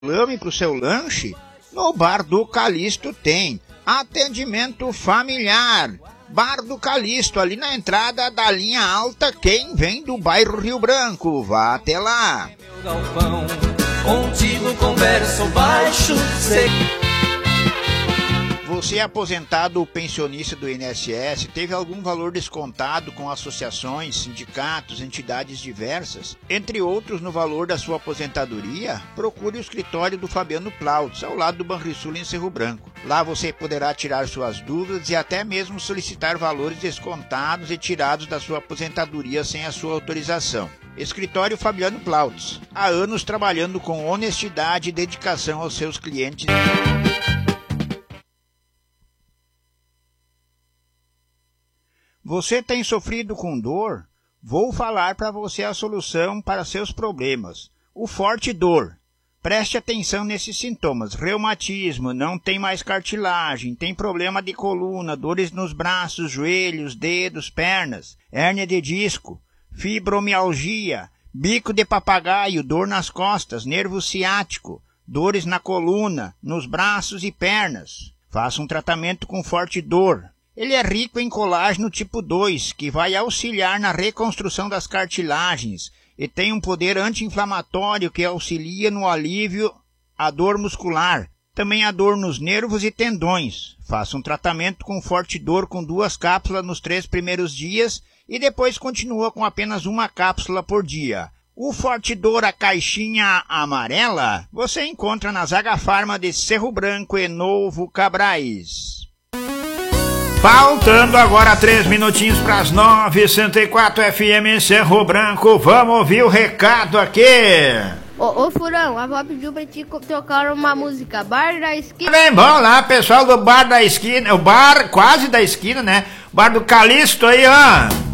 Lame para o seu lanche? No Bar do Calixto tem atendimento familiar. Bar do Calixto, ali na entrada da linha alta, quem vem do bairro Rio Branco, vá até lá. Meu galpão, contigo converso baixo, Você é aposentado ou pensionista do INSS, teve algum valor descontado com associações, sindicatos, entidades diversas, entre outros no valor da sua aposentadoria? Procure o escritório do Fabiano Plautz, ao lado do Banrisul em Cerro Branco. Lá você poderá tirar suas dúvidas e até mesmo solicitar valores descontados e tirados da sua aposentadoria sem a sua autorização. Escritório Fabiano Plautz, há anos trabalhando com honestidade e dedicação aos seus clientes. Você tem sofrido com dor? Vou falar para você a solução para seus problemas. O Forte Dor. Preste atenção nesses sintomas. Reumatismo, não tem mais cartilagem, tem problema de coluna, dores nos braços, joelhos, dedos, pernas, hérnia de disco, fibromialgia, bico de papagaio, dor nas costas, nervo ciático, dores na coluna, nos braços e pernas. Faça um tratamento com Forte Dor. Ele é rico em colágeno tipo 2, que vai auxiliar na reconstrução das cartilagens e tem um poder anti-inflamatório que auxilia no alívio à dor muscular, também a dor nos nervos e tendões. Faça um tratamento com Forte Dor com 2 cápsulas nos 3 primeiros dias e depois continua com apenas 1 cápsula por dia. O Forte Dor, a caixinha amarela, você encontra na Zaga Farma de Cerro Branco e Novo Cabrais. Faltando agora 3 minutinhos para as 9, 104 FM Cerro Branco. Vamos ouvir o recado aqui. Ô Furão, a avó pediu pra te tocar uma música, Bar da Esquina. Bem bom lá, pessoal do Bar da Esquina, o bar quase da esquina, né? Bar do Calixto aí, ó.